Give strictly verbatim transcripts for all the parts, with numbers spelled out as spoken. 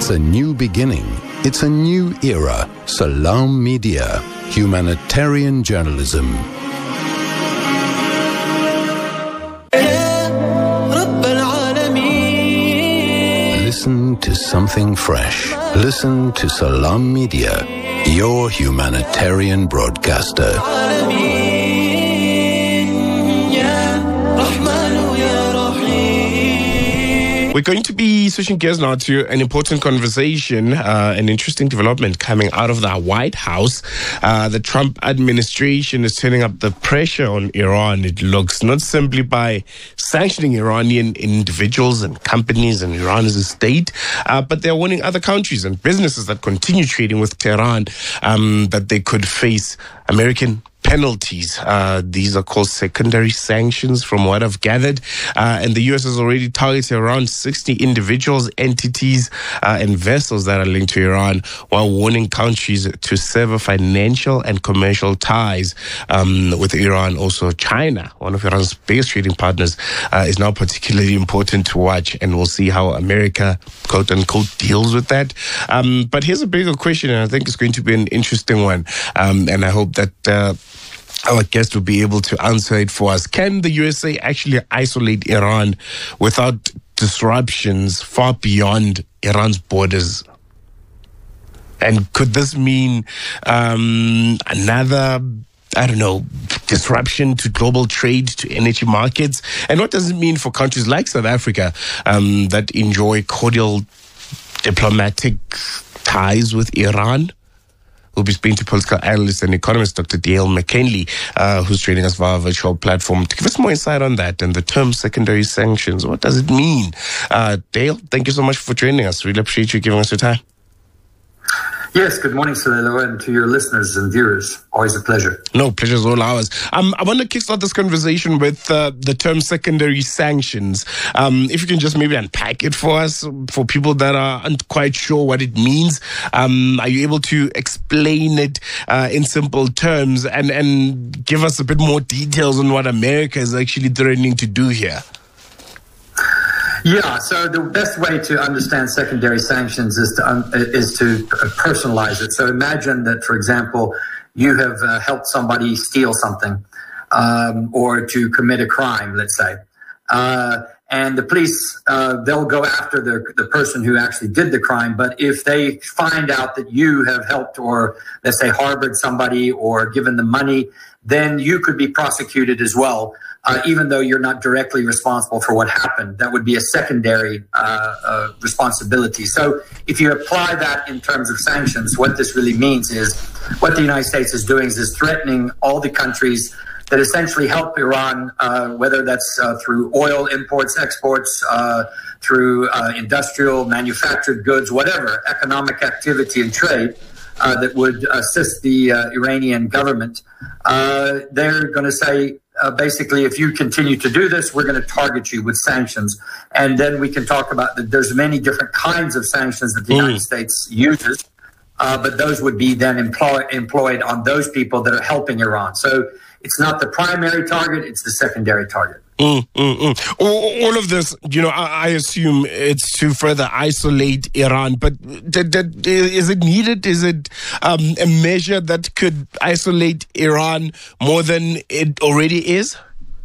It's a new beginning. It's a new era. Salam Media. Humanitarian journalism. Listen to something fresh. Listen to Salam Media, your humanitarian broadcaster. We're going to be switching gears now to an important conversation, uh, an interesting development coming out of the White House. Uh, the Trump administration is turning up the pressure on Iran, it looks, not simply by sanctioning Iranian individuals and companies and Iran as a state, uh, but they're warning other countries and businesses that continue trading with Tehran um, that they could face American penalties. Uh, these are called secondary sanctions, from what I've gathered. Uh, and the U S has already targeted around sixty individuals, entities, uh, and vessels that are linked to Iran, while warning countries to sever financial and commercial ties um, with Iran. Also, China, one of Iran's biggest trading partners, uh, is now particularly important to watch, and we'll see how America, quote unquote, deals with that. Um, but here's a bigger question, and I think it's going to be an interesting one. Um, and I hope that uh, our guest will be able to answer it for us. Can the U S A actually isolate Iran without disruptions far beyond Iran's borders? And could this mean um, another, I don't know, disruption to global trade, to energy markets? And what does it mean for countries like South Africa um, that enjoy cordial diplomatic ties with Iran? We'll be speaking to political analyst and economist Doctor Dale McKinley, uh, who's joining us via a virtual platform to give us more insight on that and the term secondary sanctions. What does it mean? Uh, Dale, thank you so much for joining us. Really appreciate you giving us your time. Yes, good morning, Salilo, and to your listeners and viewers. Always a pleasure. No, pleasure's all ours. Um, I want to kickstart this conversation with uh, the term secondary sanctions. Um, if you can just maybe unpack it for us, for people that aren't quite sure what it means. Um, are you able to explain it uh, in simple terms and, and give us a bit more details on what America is actually threatening to do here? Yeah, so the best way to understand secondary sanctions is to um, is to personalize it. So imagine that, for example, you have uh, helped somebody steal something um, or to commit a crime, let's say. Uh, and the police, uh, they'll go after the, the person who actually did the crime. But if they find out that you have helped or, let's say, harbored somebody or given them money, then you could be prosecuted as well. Uh, even though you're not directly responsible for what happened, that would be a secondary uh, uh, responsibility. So if you apply that in terms of sanctions, what this really means is what the United States is doing is, is threatening all the countries that essentially help Iran, uh, whether that's uh, through oil imports, exports, uh, through uh, industrial, manufactured goods, whatever, economic activity and trade, uh, that would assist the uh, Iranian government. Uh, they're going to say, Uh, basically, if you continue to do this, we're going to target you with sanctions. And then we can talk about that there's many different kinds of sanctions that the mm. United States uses, uh, but those would be then employ, employed on those people that are helping Iran. So it's not the primary target, it's the secondary target. Mm, mm, mm. All, all of this, you know, I, I assume it's to further isolate Iran, but d- d- is it needed? Is it um, a measure that could isolate Iran more than it already is?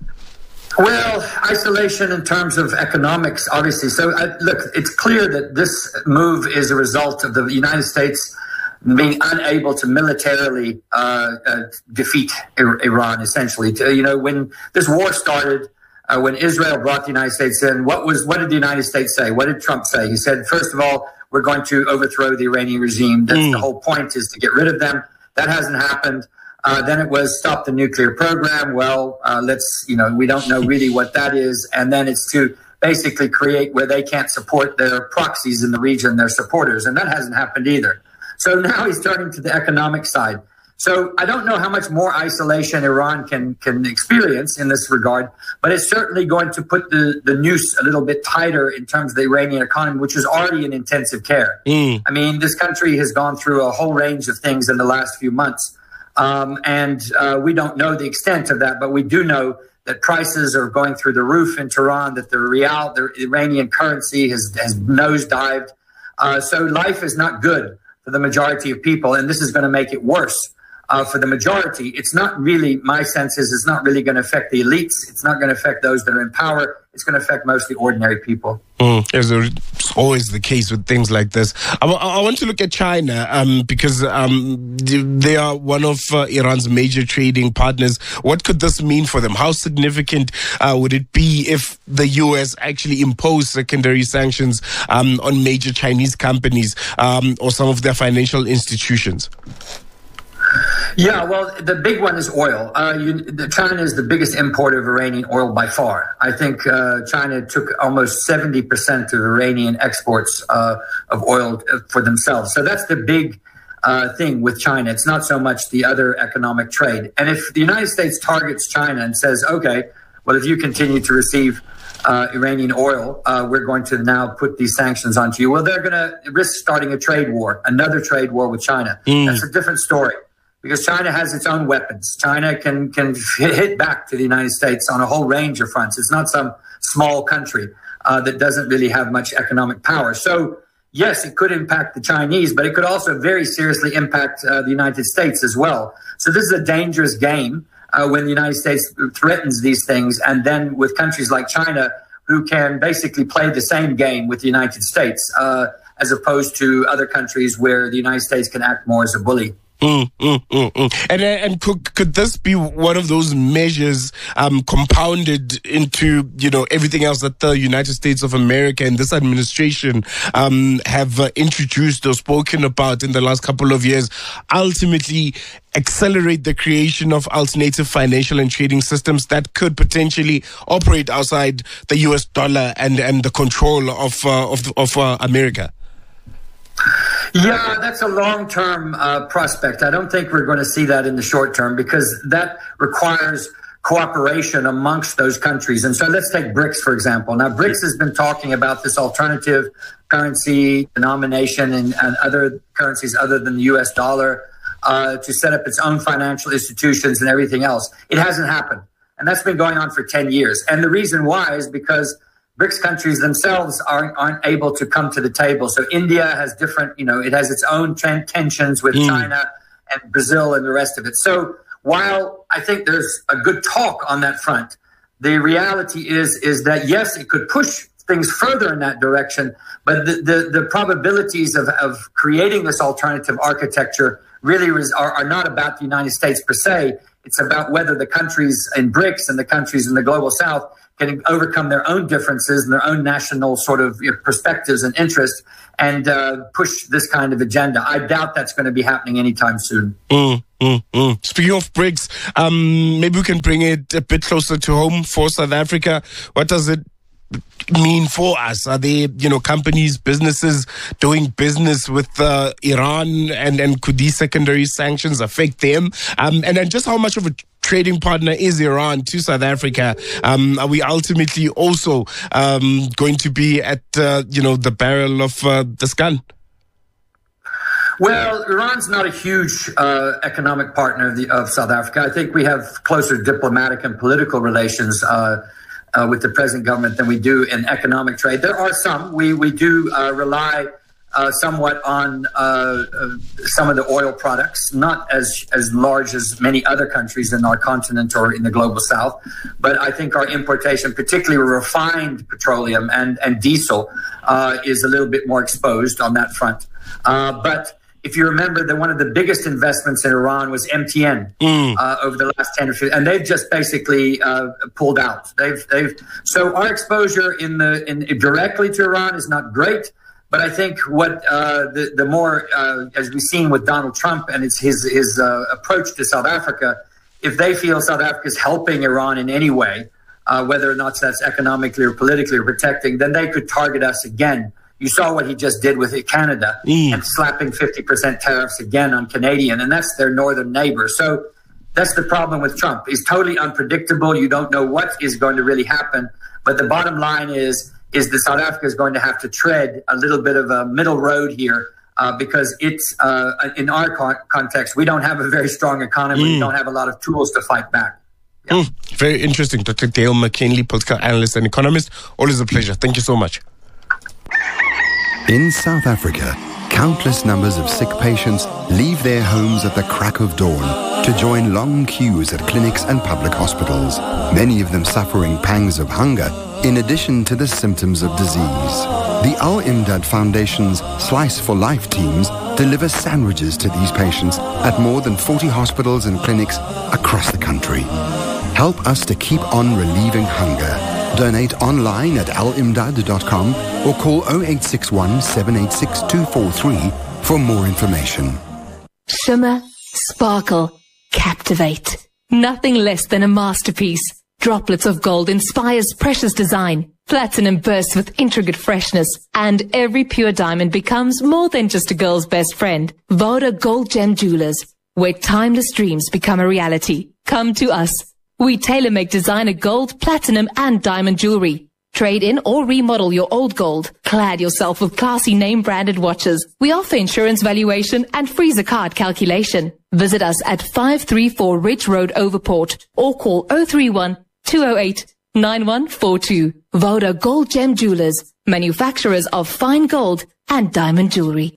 Well, isolation in terms of economics, obviously. So, uh, look, it's clear that this move is a result of the United States being unable to militarily uh, uh, defeat Iran, essentially. You know, when this war started, Uh, when Israel brought the United States in, what was what did the United States say? What did Trump say? He said, first of all, we're going to overthrow the Iranian regime. That's mm. the whole point, is to get rid of them. That hasn't happened. Uh, then it was stop the nuclear program. Well, uh, let's, you know, we don't know really what that is. And then it's to basically create where they can't support their proxies in the region, their supporters. And that hasn't happened either. So now he's turning to the economic side. So I don't know how much more isolation Iran can can experience in this regard, but it's certainly going to put the, the noose a little bit tighter in terms of the Iranian economy, which is already in intensive care. Mm. I mean, this country has gone through a whole range of things in the last few months, um, and uh, we don't know the extent of that, but we do know that prices are going through the roof in Tehran, that the rial, the Iranian currency has, has nosedived. Uh, so life is not good for the majority of people, and this is going to make it worse uh, for the majority. It's not really, my sense is, it's not really going to affect the elites. It's not going to affect those that are in power. It's going to affect mostly ordinary people. Mm, it's always the case with things like this. I, I want to look at China um, because um, they are one of uh, Iran's major trading partners. What could this mean for them? How significant uh, would it be if the U S actually imposed secondary sanctions um, on major Chinese companies um, or some of their financial institutions? Yeah, well, the big one is oil. Uh, you, the, China is the biggest importer of Iranian oil by far. I think uh, China took almost seventy percent of Iranian exports uh, of oil for themselves. So that's the big uh, thing with China. It's not so much the other economic trade. And if the United States targets China and says, okay, well, if you continue to receive uh, Iranian oil, uh, we're going to now put these sanctions onto you. Well, they're going to risk starting a trade war, another trade war with China. Mm. That's a different story. Because China has its own weapons. China can can hit back to the United States on a whole range of fronts. It's not some small country uh, that doesn't really have much economic power. So, yes, it could impact the Chinese, but it could also very seriously impact uh, the United States as well. So this is a dangerous game uh, when the United States threatens these things, and then with countries like China who can basically play the same game with the United States uh, as opposed to other countries where the United States can act more as a bully. Mm, mm, mm, mm. And and could could this be one of those measures um, compounded into, you know, everything else that the United States of America and this administration um, have uh, introduced or spoken about in the last couple of years, ultimately accelerate the creation of alternative financial and trading systems that could potentially operate outside the U S dollar and, and the control of uh, of of uh, America? Yeah, that's a long-term uh, prospect. I don't think we're going to see that in the short term because that requires cooperation amongst those countries. And so let's take BRICS, for example. Now, BRICS has been talking about this alternative currency denomination and, and other currencies other than the U S dollar uh, to set up its own financial institutions and everything else. It hasn't happened. And that's been going on for ten years. And the reason why is because BRICS countries themselves aren't, aren't able to come to the table. So India has different, you know, it has its own tensions with mm. China and Brazil and the rest of it. So while I think there's a good talk on that front, the reality is, is that, yes, it could push things further in that direction, but the, the, the probabilities of, of creating this alternative architecture really are, are not about the United States per se. It's about whether the countries in BRICS and the countries in the global south can overcome their own differences and their own national sort of you know, perspectives and interests and uh, push this kind of agenda. I doubt that's going to be happening anytime soon. Mm, mm, mm. Speaking of BRICS, um, maybe we can bring it a bit closer to home for South Africa. What does it mean for us? Are there, you know, companies, businesses doing business with uh, Iran, and, and could these secondary sanctions affect them? Um, and then just how much of a trading partner is Iran to South Africa? Um, are we ultimately also um, going to be at, uh, you know, the barrel of uh, this gun? Well, Iran's not a huge uh, economic partner of, the, of South Africa. I think we have closer diplomatic and political relations uh, uh, with the present government than we do in economic trade. There are some. We, we do uh, rely Uh, somewhat on uh, uh, some of the oil products, not as as large as many other countries in our continent or in the global south. But I think our importation, particularly refined petroleum and, and diesel, uh, is a little bit more exposed on that front. Uh, but if you remember that one of the biggest investments in Iran was M T N mm. uh, over the last ten or fifteen, and they've just basically uh, pulled out. They've they've so our exposure in the in directly to Iran is not great. But I think what uh, the, the more, uh, as we've seen with Donald Trump and it's his, his uh, approach to South Africa, if they feel South Africa is helping Iran in any way, uh, whether or not that's economically or politically or protecting, then they could target us again. You saw what he just did with Canada mm. and slapping fifty percent tariffs again on Canadian, and that's their northern neighbor. So that's the problem with Trump. He's totally unpredictable. You don't know what is going to really happen. But the bottom line is, is that South Africa is going to have to tread a little bit of a middle road here uh, because it's, uh, in our con- context, we don't have a very strong economy. Mm. We don't have a lot of tools to fight back. Yeah. Mm. Very interesting. Doctor Dale McKinley, political analyst and economist. Always a pleasure. Thank you so much. In South Africa, countless numbers of sick patients leave their homes at the crack of dawn to join long queues at clinics and public hospitals, many of them suffering pangs of hunger in addition to the symptoms of disease. The Al-Imdad Foundation's Slice for Life teams deliver sandwiches to these patients at more than forty hospitals and clinics across the country. Help us to keep on relieving hunger. Donate online at al imdad dot com or call oh eight six one, seven eight six, two four three for more information. Shimmer, sparkle, captivate. Nothing less than a masterpiece. Droplets of gold inspires precious design. Platinum bursts with intricate freshness. And every pure diamond becomes more than just a girl's best friend. Voda Gold Gem Jewelers, where timeless dreams become a reality. Come to us. We tailor-make designer gold, platinum, and diamond jewelry. Trade in or remodel your old gold. Clad yourself with classy name-branded watches. We offer insurance valuation and freezer card calculation. Visit us at five three four Ridge Road, Overport, or call oh three one, two oh eight, nine one four two. Voda Gold Gem Jewelers, manufacturers of fine gold and diamond jewelry.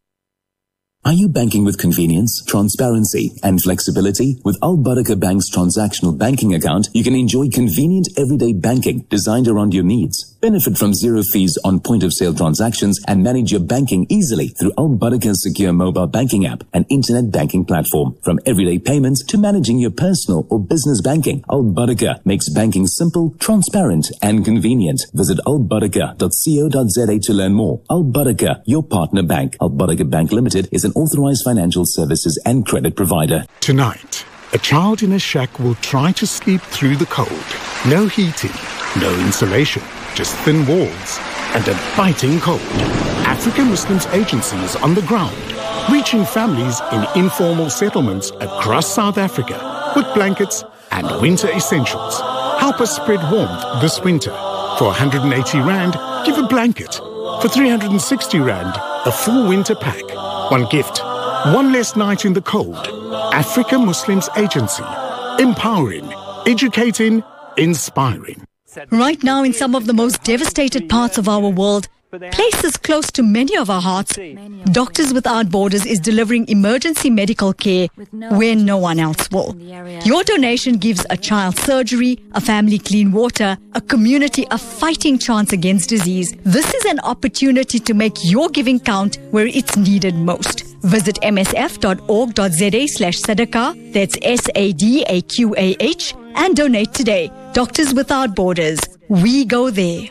Are you banking with convenience, transparency, and flexibility? With Al Barakah Bank's transactional banking account, you can enjoy convenient everyday banking designed around your needs. Benefit from zero fees on point-of-sale transactions and manage your banking easily through Al Barakah's secure mobile banking app and internet banking platform. From everyday payments to managing your personal or business banking, Al Barakah makes banking simple, transparent, and convenient. Visit al barakah dot co dot za to learn more. Al Barakah, your partner bank. Al Barakah Bank Limited is an authorized financial services and credit provider. Tonight, a child in a shack will try to sleep through the cold. No heating, no insulation, just thin walls and a biting cold. African Muslims Agency is on the ground, reaching families in informal settlements across South Africa with blankets and winter essentials. Help us spread warmth this winter. For one hundred eighty rand, give a blanket. For three hundred sixty rand, a full winter pack. One gift, one less night in the cold. Africa Muslims Agency. Empowering, educating, inspiring. Right now, in some of the most devastated parts of our world, places close to many of our hearts, Doctors Without Borders is delivering emergency medical care where no one else will. Your donation gives a child surgery, a family clean water, a community a fighting chance against disease. This is an opportunity to make your giving count where it's needed most. Visit m s f dot org dot z a slash sadaqah, that's S A D A Q A H, and donate today. Doctors Without Borders. We go there.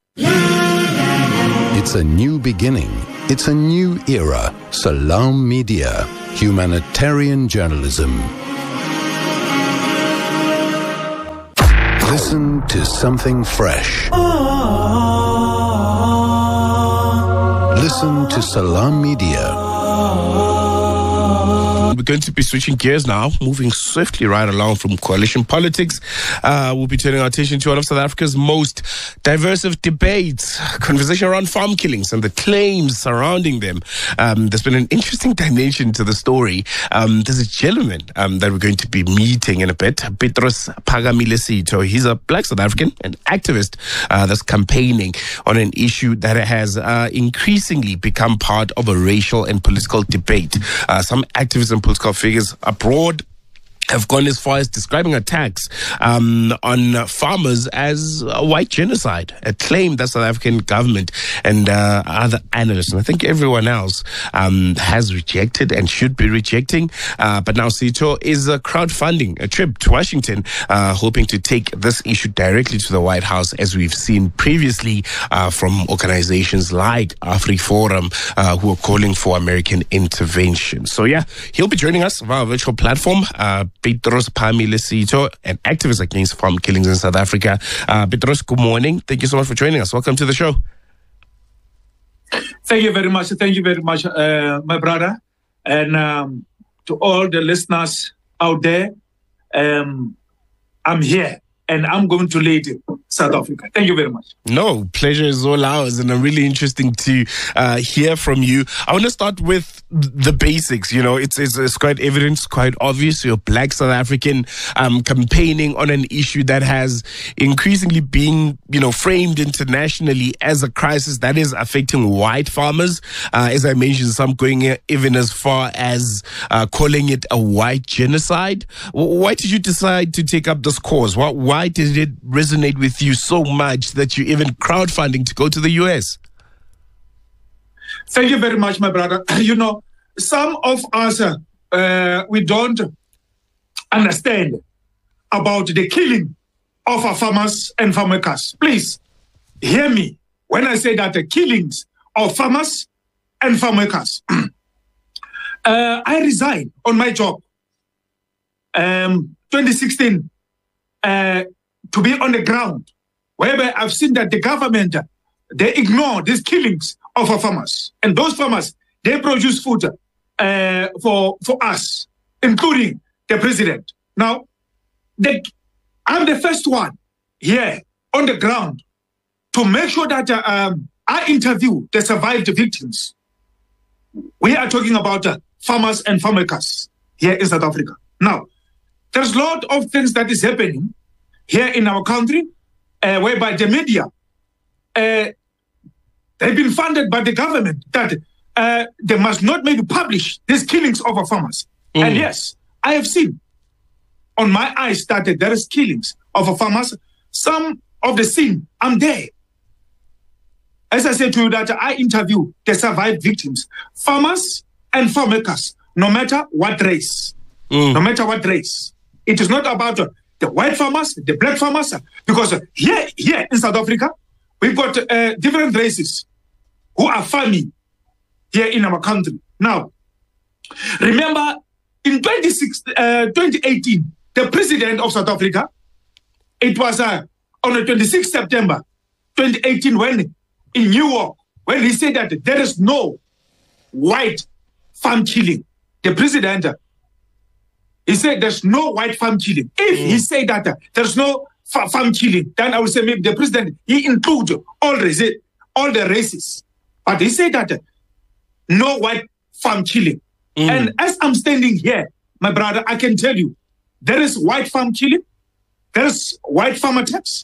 It's a new beginning. It's a new era. Salam Media. Humanitarian journalism. Listen to something fresh. Listen to Salam Media. We're going to be switching gears now, moving swiftly right along from coalition politics. Uh, we'll be turning our attention to one of South Africa's most diverse of debates, conversation around farm killings and the claims surrounding them. Um, there's been an interesting dimension to the story. Um, there's a gentleman um, that we're going to be meeting in a bit, Petros Phakamile-Sitho. He's a black South African, an activist uh, that's campaigning on an issue that has uh, increasingly become part of a racial and political debate. Uh, some activists and political figures abroad have gone as far as describing attacks um, on uh, farmers as a white genocide, a claim that South African government and uh, other analysts, and I think everyone else, um, has rejected and should be rejecting. Uh, but now Sitho is uh, crowdfunding a trip to Washington, uh, hoping to take this issue directly to the White House, as we've seen previously uh, from organizations like AfriForum, uh, who are calling for American intervention. So yeah, he'll be joining us via a virtual platform. Uh, Petros Phakamile-Sitho, an activist against farm killings in South Africa. Uh, Petros, good morning. Thank you so much for joining us. Welcome to the show. Thank you very much. Thank you very much, uh, my brother. And um, to all the listeners out there, um, I'm here and I'm going to lead South Africa. Thank you very much. No, pleasure is all ours, and I'm really interesting to uh, hear from you. I want to start with the basics. You know, it's, it's, it's quite evident, it's quite obvious. You're a black South African um, campaigning on an issue that has increasingly been, you know, framed internationally as a crisis that is affecting white farmers. Uh, as I mentioned, some going even as far as uh, calling it a white genocide. Why did you decide to take up this cause? Why, why did it resonate with you so much that you even crowdfunding to go to the U S? Thank you very much, my brother. You know, some of us, uh, we don't understand about the killing of our farmers and farm workers. Please hear me when I say that the killings of farmers and farm workers. uh, I resigned on my job um, twenty sixteen uh, to be on the ground, whereby I've seen that the government, they ignore these killings of our farmers. And those farmers, they produce food uh, for, for us, including the president. Now, the, I'm the first one here on the ground to make sure that uh, um, I interview the survived victims. We are talking about uh, farmers and farm workers here in South Africa. Now, there's a lot of things that is happening here in our country, uh, whereby the media, uh, they've been funded by the government that uh, they must not maybe publish these killings of our farmers. Mm. And yes, I have seen on my eyes that there is killings of our farmers. Some of the scene, I'm there. As I said to you, that I interview the survived victims, farmers and farm workers, no matter what race, mm. no matter what race. It is not about uh, the white farmers, the black farmers, uh, because uh, here, here in South Africa, we've got uh, different races who are farming here in our country. Now, remember in twenty eighteen, the president of South Africa, it was uh, on the twenty-sixth of September twenty eighteen when in New York, when he said that there is no white farm killing. The president, uh, he said there's no white farm killing. If mm. he said that uh, there's no fa- farm killing, then I would say maybe the president, he includes all, race, all the races. But he said that uh, no white farm killing. Mm. And as I'm standing here, my brother, I can tell you, there is white farm killing, there is white farm attacks,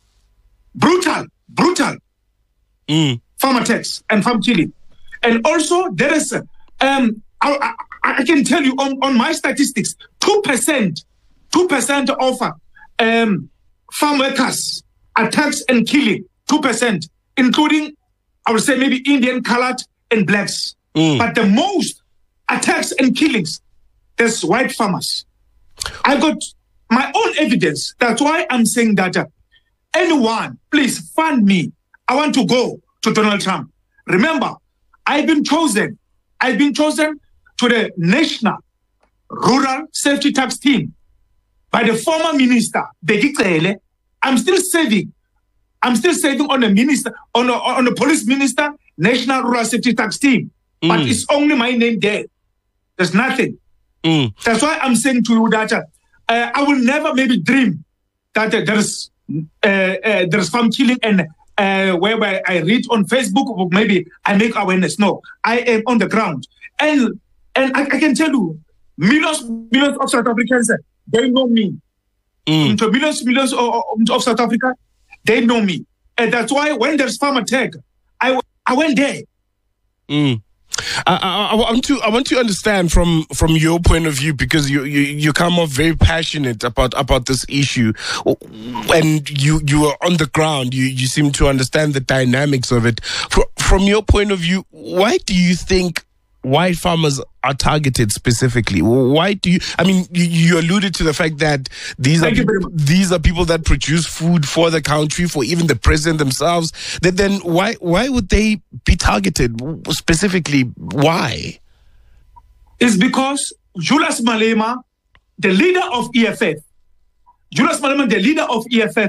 brutal, brutal mm. farm attacks and farm killing. And also there is, um, I, I, I can tell you on, on my statistics, two percent, two percent of um, farm workers attacks and killing, two percent, including, I would say maybe Indian, colored and blacks. Mm. But the most attacks and killings, there's white farmers. I got my own evidence. That's why I'm saying that uh, anyone, please fund me. I want to go to Donald Trump. Remember, I've been chosen. I've been chosen to the National Rural Safety Tax Team by the former minister, Bheki Cele. I'm still serving. I'm still serving on the minister, on the, on the police minister, National Rural Safety Tax Team. Mm. But it's only my name there. There's nothing. Mm. That's why I'm saying to you that uh, uh, I will never maybe dream that uh, there's uh, uh, there's farm killing and uh, whereby I read on Facebook or maybe I make awareness. No, I am on the ground. And and I, I can tell you, millions, millions of South Africans, they know me. Mm. So millions, millions of, of South Africa, they know me. And that's why when there's farm attack, I, I went there. Mm. I, I, I want to I want to understand from from your point of view, because you you, you come off very passionate about about this issue, and you you are on the ground. You you seem to understand the dynamics of it. From, from your point of view, why do you think white farmers are targeted specifically? Why do you? I mean, you, you alluded to the fact that these Thank are these are people that produce food for the country, for even the president themselves. Then, then why why would they be targeted specifically? Why? It's because Julius Malema, the leader of E F F, Julius Malema, the leader of E F F,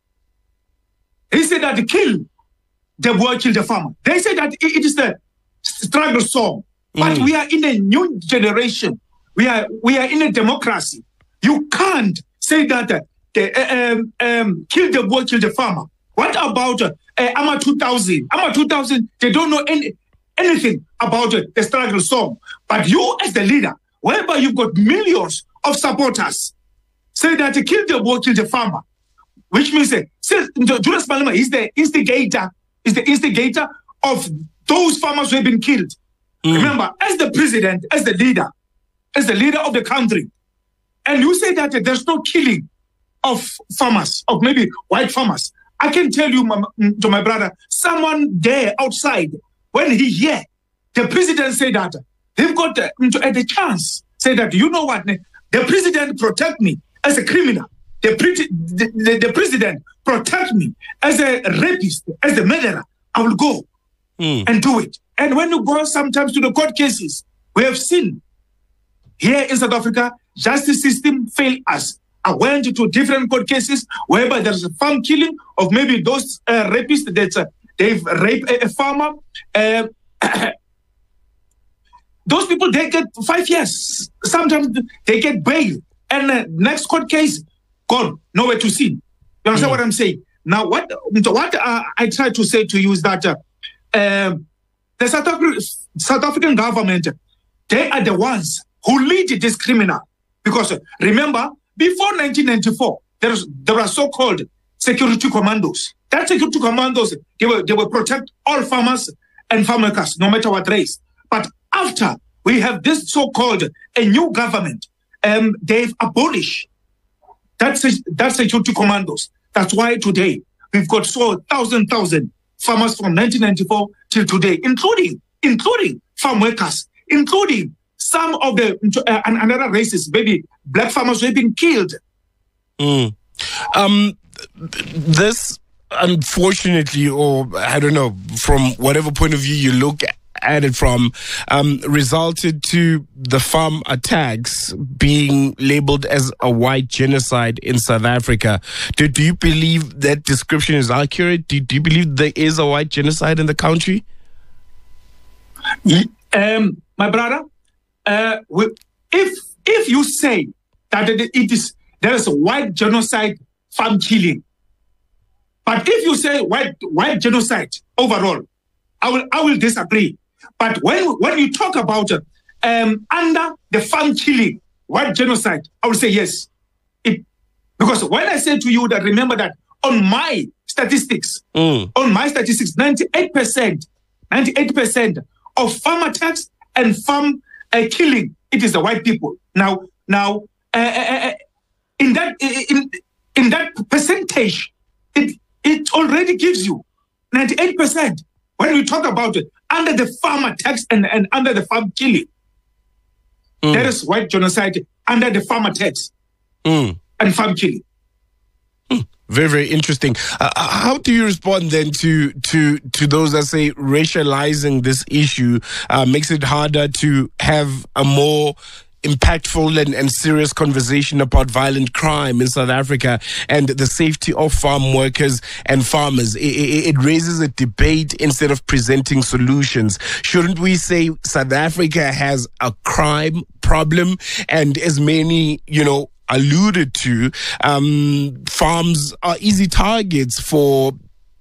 he said that kill the boy, kill the farmer. They said that it is the struggle song. But mm. we are in a new generation. We are we are in a democracy. You can't say that uh, the, uh, um, um, kill the boy, kill the farmer. What about uh, uh, AMA two thousand? AMA two thousand, they don't know any, anything about uh, the struggle song. But you as the leader, whereby you've got millions of supporters, say that uh, kill the boy, kill the farmer. Which means that uh, Julius Malema is the instigator, is the instigator of those farmers who have been killed. Mm. Remember, as the president, as the leader, as the leader of the country, and you say that uh, there's no killing of farmers, of maybe white farmers. I can tell you, my, to my brother, someone there outside, when he hear the president say that, they've got uh, to, uh, the chance, say that, you know what, the president protect me as a criminal. The, pre- the, the, the president protect me as a rapist, as a murderer. I will go mm. and do it. And when you go sometimes to the court cases, we have seen here in South Africa, justice system fail us. I went to different court cases whereby there's a farm killing of maybe those uh, rapists that uh, they've raped a, a farmer. Uh, those people, they get five years. Sometimes they get bail. And uh, next court case, gone, nowhere to see. You understand mm. what I'm saying? Now, what what uh, I try to say to you is that uh, uh, the South African, South African government, they are the ones who lead this criminal. Because uh, remember, before nineteen ninety-four, there, was, there were so-called security commandos. That security commandos, they will, they will protect all farmers and farm workers, no matter what race. But after we have this so-called a new government, um, they've abolished that, that security commandos. That's why today we've got so thousand, thousand farmers from nineteen ninety-four till today, including, including farm workers, including some of the uh, another races, maybe black farmers who have been killed. Mm. Um, this, unfortunately, or I don't know, from whatever point of view you look at it from, um, resulted to the farm attacks being labeled as a white genocide in South Africa. Do, do you believe that description is accurate? Do, do you believe there is a white genocide in the country? Um, my brother, Uh, if if you say that it is there is a white genocide farm killing, but if you say white white genocide overall, I will I will disagree. But when when you talk about uh, um, under the farm killing white genocide, I will say yes. It, because when I say to you that remember that on my statistics, mm. on my statistics, ninety-eight percent, ninety-eight percent of farm attacks and farm Uh, killing, it is the white people. Now, now, uh, uh, in that in in that percentage, it it already gives you ninety-eight percent. When we talk about it, under the farm attacks and, and under the farm killing, mm. there is white genocide under the farm attacks mm. and farm killing. Mm. Very, very interesting. Uh, how do you respond then to to to those that say racializing this issue uh, makes it harder to have a more impactful and, and serious conversation about violent crime in South Africa and the safety of farm workers and farmers? It, it, it raises a debate instead of presenting solutions. Shouldn't we say South Africa has a crime problem, and as many, you know, alluded to, um, farms are easy targets for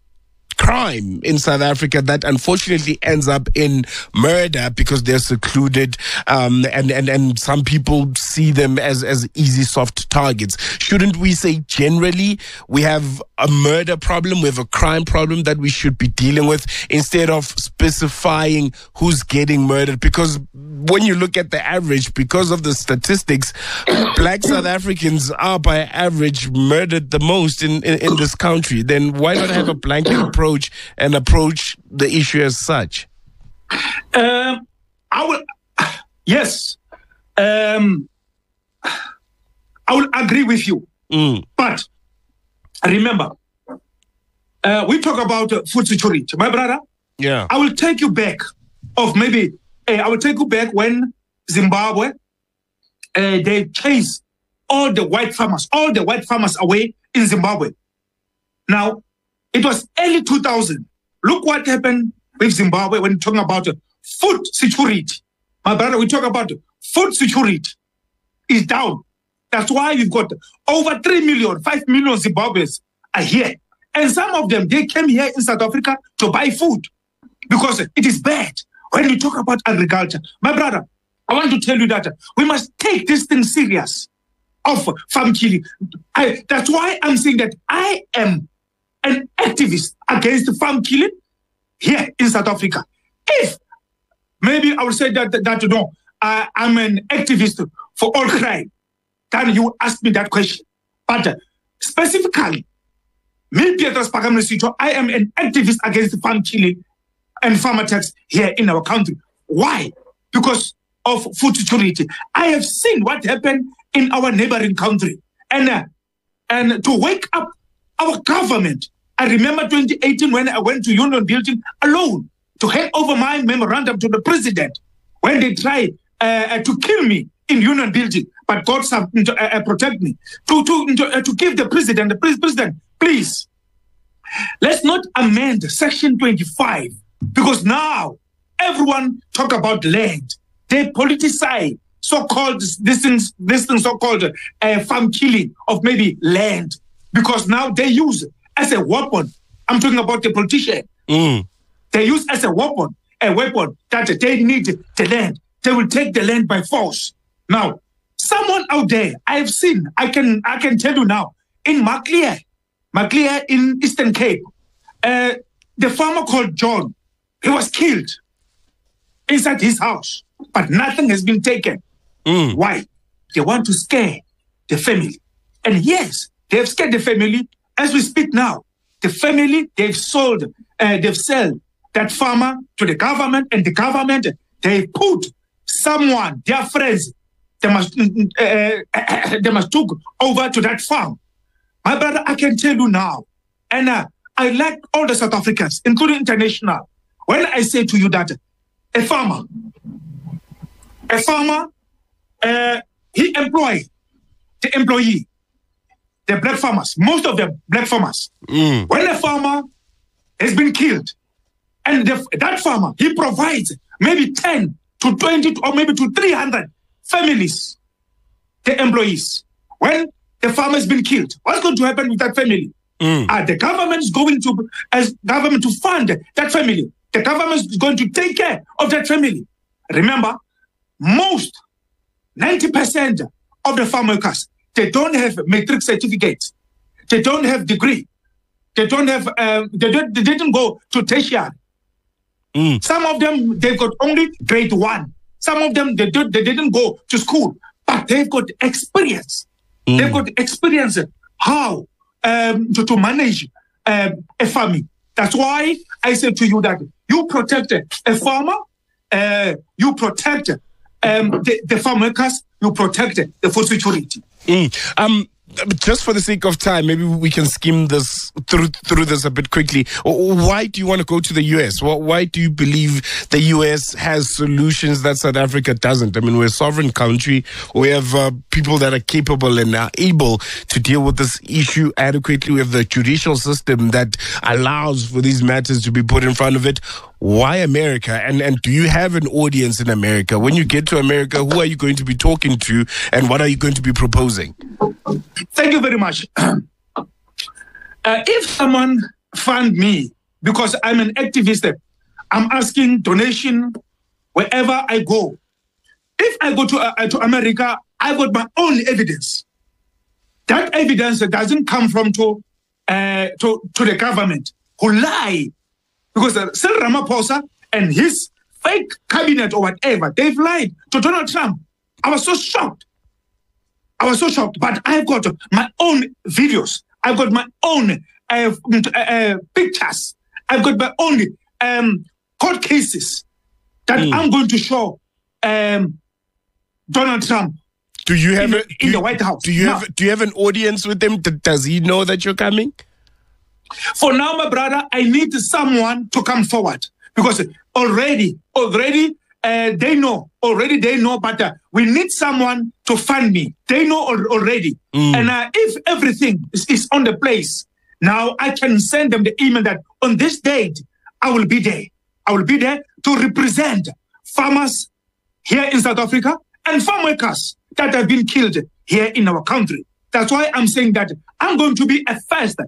crime in South Africa that unfortunately ends up in murder because they're secluded, um, and, and, and some people see them as, as easy, soft targets. Shouldn't we say generally we have a murder problem, we have a crime problem that we should be dealing with instead of specifying who's getting murdered? Because when you look at the average, because of the statistics, black South Africans are by average murdered the most in, in, in this country. Then why not have a blanket approach and approach the issue as such? Um, I will, yes, um, I will agree with you. Mm. But remember, uh, we talk about uh, food security, my brother. Yeah, I will take you back of maybe. Uh, I will take you back when Zimbabwe, uh, they chased all the white farmers, all the white farmers away in Zimbabwe. Now, it was early two thousand. Look what happened with Zimbabwe when talking about uh, food security. My brother, we talk about food security is down. That's why we've got over three million, five million Zimbabweans are here. And some of them, they came here in South Africa to buy food because it is bad when you talk about agriculture. My brother, I want to tell you that we must take this thing serious of farm killing. I, that's why I'm saying that I am an activist against farm killing here in South Africa. If maybe I would say that, that, that no, uh, I'm an activist for all crime, then you ask me that question. But uh, specifically, me, Pietros Pakamusito, I am an activist against farm killing and farm attacks here in our country. Why? Because of food security. I have seen what happened in our neighboring country. And, uh, and to wake up our government, I remember twenty eighteen when I went to Union Building alone to hand over my memorandum to the president when they tried uh, to kill me in Union Building. But God uh, uh, protect me. To, to, uh, to give the president, the president, please, let's not amend Section twenty-five because now everyone talk about land. They politicize so-called this thing, this thing so-called uh, farm killing of maybe land because now they use it as a weapon. I'm talking about the politician. Mm. They use as a weapon, a weapon that they need the land. They will take the land by force. Now, someone out there, I have seen, I can I can tell you now, in Maclear, Maclear in Eastern Cape, uh, the farmer called John, he was killed inside his house, but nothing has been taken. Mm. Why? They want to scare the family. And yes, they have scared the family. As we speak now, the family, they've sold, uh, they've sold that farmer to the government, and the government, they put someone, their friends, they must, uh, they must took over to that farm. My brother, I can tell you now, and uh, I like all the South Africans, including international, when I say to you that a farmer, a farmer, uh, he employ the employee, the black farmers, most of the black farmers. Mm. When a farmer has been killed, and the, that farmer, he provides maybe ten to twenty or maybe to three hundred families, the employees. When the farmer has been killed, what's going to happen with that family? Mm. Uh, the government is going to, as government to fund that family. The government is going to take care of that family. Remember, most, ninety percent of the farm workers, they don't have matric certificates. They don't have degree. They don't have, uh, they, don't, they didn't go to tertiary. Mm. Some of them, they've got only grade one. Some of them, they, do, they didn't go to school, but they've got experience. Mm. They've got experience how um, to, to manage um, a farming. That's why I say to you that you protect a farmer, uh, you protect um, the, the farm workers, you protect the food security. Mm. Um, just for the sake of time, maybe we can skim this through through this a bit quickly. Why do you want to go to the U S? Why do you believe the U S has solutions that South Africa doesn't? I mean, we're a sovereign country. We have uh, people that are capable and are able to deal with this issue adequately. We have the judicial system that allows for these matters to be put in front of it. Why America? And and do you have an audience in America? When you get to America, who are you going to be talking to, and what are you going to be proposing? Thank you very much. Uh, if someone fund me because I'm an activist, I'm asking donation wherever I go. If I go to uh, to America, I got my own evidence. That evidence doesn't come from to uh, to to the government who lie. Because uh, Cyril Ramaphosa and his fake cabinet or whatever, they've lied to Donald Trump. I was so shocked. I was so shocked. But I've got my own videos. I've got my own uh, uh, pictures. I've got my own um, court cases that mm. I'm going to show um, Donald Trump. Do you have in, a, in do, the White House? Do you now, have Do you have an audience with him? Does he know that you're coming? For now, my brother, I need someone to come forward because already, already uh, they know, already they know, but uh, we need someone to fund me. They know al- already. Mm. And uh, if everything is, is on the place, now I can send them the email that on this date, I will be there. I will be there to represent farmers here in South Africa and farm workers that have been killed here in our country. That's why I'm saying that I'm going to be a first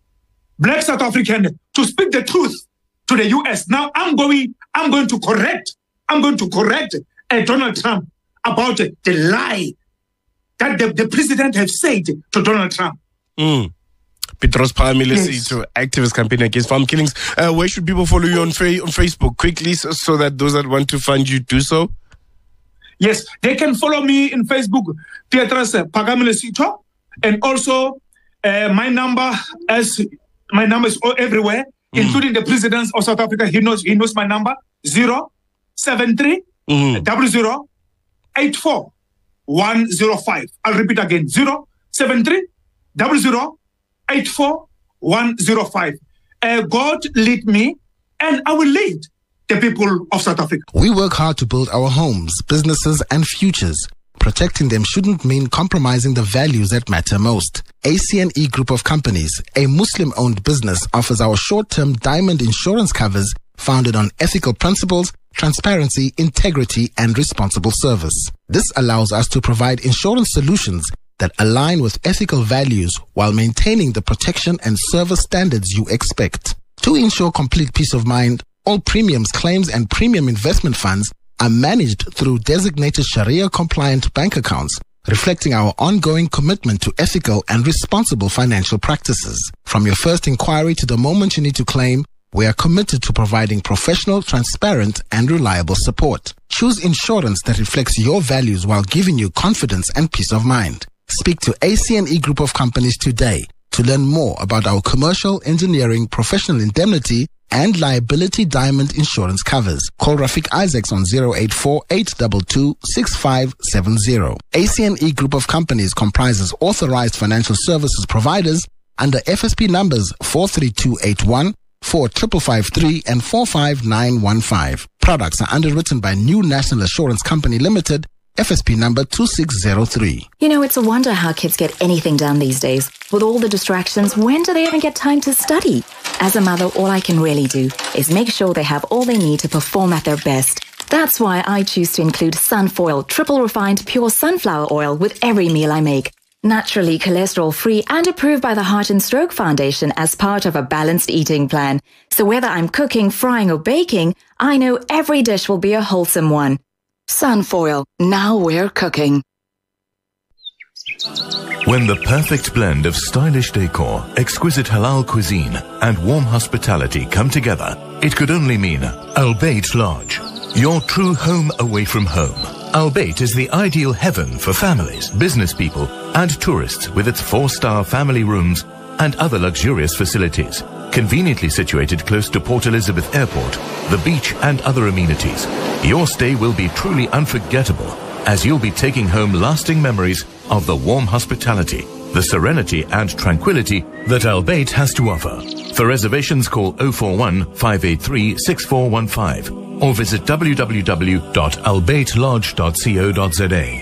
black South African to speak the truth to the U S. Now I'm going, I'm going to correct, I'm going to correct uh, Donald Trump about uh, the lie that the, the president has said to Donald Trump. Mm. Petros Phamile, Yes. to activist campaign against farm killings. Uh, where should people follow you on, fa- on Facebook quickly, so, so that those that want to find you do so? Yes, they can follow me in Facebook, Petros Phamile Sitho, and also uh, my number as my number is all everywhere, mm. including the president of South Africa. He knows he knows my number zero seven three double zero eight four one zero five. I'll repeat again zero seven three double zero eight four one zero five. Uh, God lead me, and I will lead the people of South Africa. We work hard to build our homes, businesses, and futures. Protecting them shouldn't mean compromising the values that matter most. A C N E Group of Companies, a Muslim-owned business, offers our short-term diamond insurance covers founded on ethical principles, transparency, integrity, and responsible service. This allows us to provide insurance solutions that align with ethical values while maintaining the protection and service standards you expect. To ensure complete peace of mind, all premiums, claims, and premium investment funds are managed through designated Sharia-compliant bank accounts, reflecting our ongoing commitment to ethical and responsible financial practices. From your first inquiry to the moment you need to claim, we are committed to providing professional, transparent, and reliable support. Choose insurance that reflects your values while giving you confidence and peace of mind. Speak to A C N E Group of Companies today to learn more about our commercial, engineering, professional indemnity, and liability diamond insurance covers. Call Rafiq Isaacs on zero eight four eight two two six five seven zero. A C N E Group of Companies comprises authorized financial services providers under F S P numbers four three two eight one, four five five three, and four five nine one five. Products are underwritten by New National Assurance Company Limited, F S P number two six zero three. You know, it's a wonder how kids get anything done these days. With all the distractions, when do they even get time to study? As a mother, all I can really do is make sure they have all they need to perform at their best. That's why I choose to include Sunfoil triple refined pure sunflower oil with every meal I make. Naturally cholesterol-free and approved by the Heart and Stroke Foundation as part of a balanced eating plan. So whether I'm cooking, frying, or baking, I know every dish will be a wholesome one. Sunfoil, now we're cooking. When the perfect blend of stylish decor, exquisite halal cuisine, and warm hospitality come together, it could only mean Al Bayt Lodge, your true home away from home. Al Bayt is the ideal heaven for families, business people, and tourists with its four-star family rooms and other luxurious facilities. Conveniently situated close to Port Elizabeth Airport, the beach, and other amenities, your stay will be truly unforgettable as you'll be taking home lasting memories of the warm hospitality, the serenity and tranquility that Al Bayt has to offer. For reservations, call zero four one, five eight three, six four one five or visit w w w dot al bayt lodge dot co dot z a.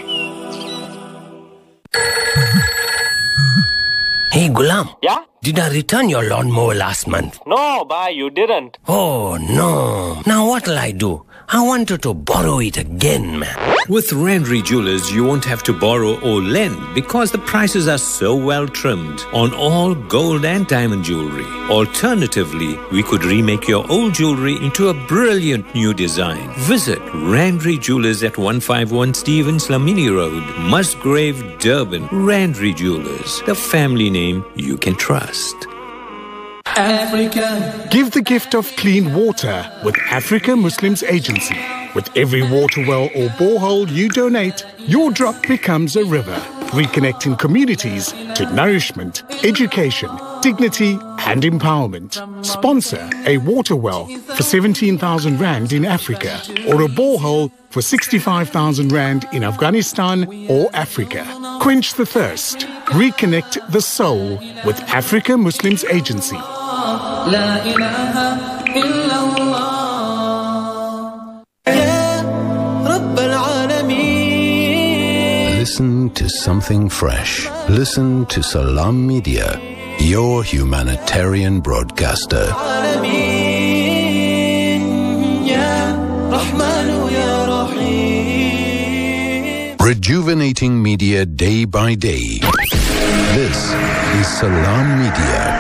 Hey, Gulam. Yeah? Did I return your lawnmower last month? No, bhai, you didn't. Oh, no. Now what'll I do? I wanted to borrow it again, man. With Randry Jewelers, you won't have to borrow or lend because the prices are so well trimmed on all gold and diamond jewelry. Alternatively, we could remake your old jewelry into a brilliant new design. Visit Randry Jewelers at one five one Stevens Lamini Road, Musgrave, Durban. Randry Jewelers, the family name you can trust. Africa. Give the gift of clean water with Africa Muslims Agency. With every water well or borehole you donate, your drop becomes a river, reconnecting communities to nourishment, education, dignity and empowerment. Sponsor a water well for seventeen thousand rand in Africa or a borehole for sixty-five thousand rand in Afghanistan or Africa. Quench the thirst. Reconnect the soul with Africa Muslims Agency. La ilaha illallah. Listen to something fresh. Listen to Salam Media, your humanitarian broadcaster. Rejuvenating media day by day. This is Salam Media.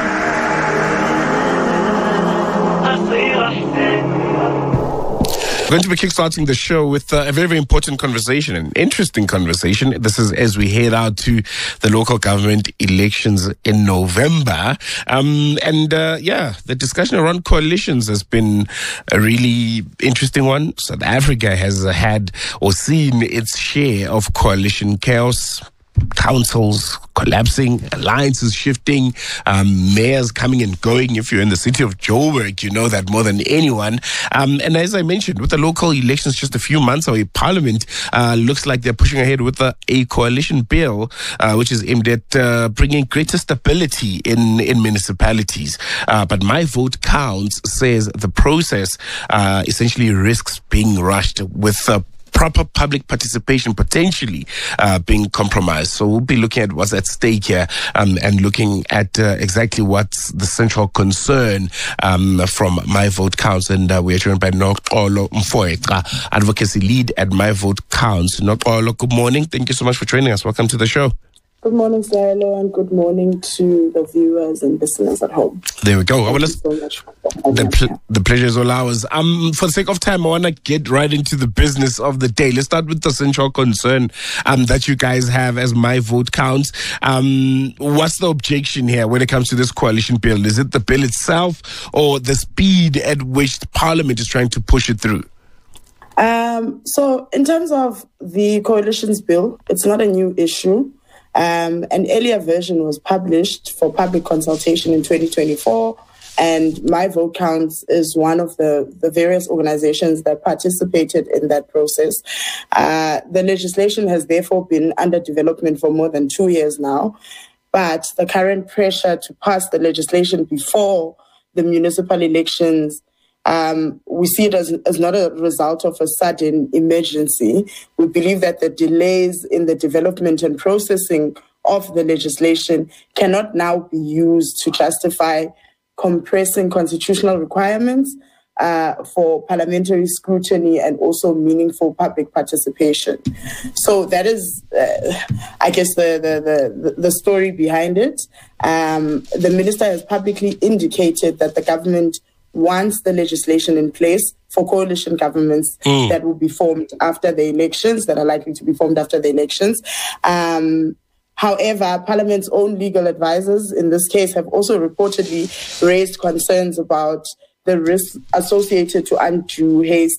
We're going to be kickstarting the show with uh, a very, very important conversation, an interesting conversation. This is as we head out to the local government elections in November. Um, and uh, yeah, the discussion around coalitions has been a really interesting one. South Africa has had or seen its share of coalition chaos. Councils collapsing, alliances shifting, um, mayors coming and going. If you're in the city of Joburg, you know that more than anyone. Um, and as I mentioned, with the local elections just a few months away, Parliament uh, looks like they're pushing ahead with a, a coalition bill, uh, which is aimed at uh, bringing greater stability in, in municipalities. Uh, but My Vote Counts says the process uh, essentially risks being rushed with uh, proper public participation potentially uh, being compromised. So we'll be looking at what's at stake here um, and looking at uh, exactly what's the central concern um, from My Vote Counts. And uh, we are joined by Noxolo Mfoeka, advocacy lead at My Vote Counts. Noxolo, good morning. Thank you so much for joining us. Welcome to the show. Good morning, Silo, and good morning to the viewers and listeners at home. There we go. Thank I want you to. so much for The, pl- the pleasure is all ours. Um, for the sake of time, I want to get right into the business of the day. Let's start with the central concern um, that you guys have as My Vote Counts. Um, what's the objection here when it comes to this coalition bill? Is it the bill itself or the speed at which the Parliament is trying to push it through? Um, so in terms of the coalitions bill, it's not a new issue. Um, an earlier version was published for public consultation in twenty twenty-four, and My Vote Counts is one of the, the various organizations that participated in that process. Uh, the legislation has therefore been under development for more than two years now, but the current pressure to pass the legislation before the municipal elections, Um, we see it as, as not a result of a sudden emergency. We believe that the delays in the development and processing of the legislation cannot now be used to justify compressing constitutional requirements uh, for parliamentary scrutiny and also meaningful public participation. So that is, uh, I guess, the, the, the, the story behind it. Um, the minister has publicly indicated that the government wants the legislation in place for coalition governments mm. that will be formed after the elections, that are likely to be formed after the elections. Um, however, Parliament's own legal advisors in this case have also reportedly raised concerns about the risks associated to undue haste.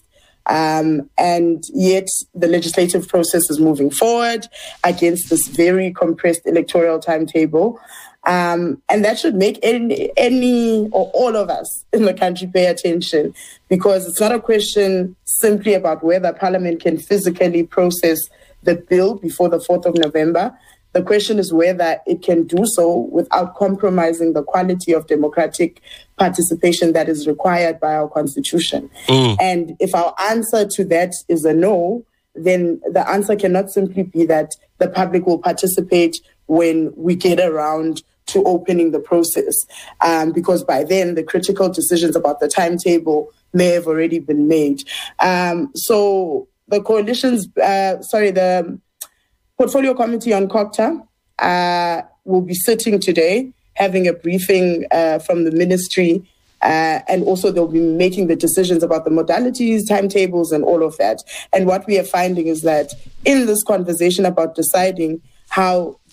Um, and yet the legislative process is moving forward against this very compressed electoral timetable. Um, and that should make any, any or all of us in the country pay attention, because it's not a question simply about whether Parliament can physically process the bill before the fourth of November. The question is whether it can do so without compromising the quality of democratic participation that is required by our Constitution. Mm. And if our answer to that is a no, then the answer cannot simply be that the public will participate when we get around to opening the process, um, because by then the critical decisions about the timetable may have already been made. Um, so the coalitions, uh, sorry, the Portfolio Committee on COGTA uh, will be sitting today, having a briefing uh, from the ministry, uh, and also they'll be making the decisions about the modalities, timetables, and all of that. And what we are finding is that in this conversation about deciding how